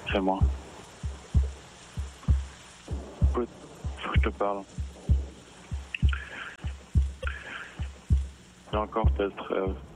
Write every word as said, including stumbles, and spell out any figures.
C'est moi. Écoute, faut que je te parle. J'ai encore tes rêves.